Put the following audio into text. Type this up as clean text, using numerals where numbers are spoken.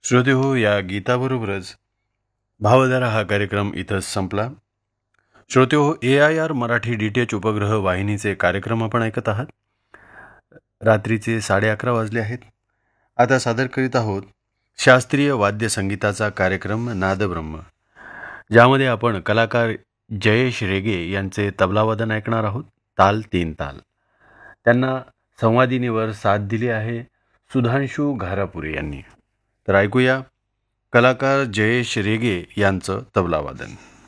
श्रोते हो, या गीताबरोबरच भावधारा हा कार्यक्रम इथंच संपला. श्रोते हो, AIR मराठी DTH उपग्रह वाहिनीचे कार्यक्रम आपण ऐकत आहात. रात्रीचे 11:30 वाजले आहेत. आता सादर करीत आहोत शास्त्रीय वाद्य संगीताचा कार्यक्रम नादब्रह्म, ज्यामध्ये आपण कलाकार जयेश रेगे यांचे तबलावादन ऐकणार आहोत. ताल 3 ताल. त्यांना संवादिनीवर साथ दिली आहे सुधांशू घारापुरे यांनी. तर ऐकूया कलाकार जयेश रेगे यांचं तबलावादन.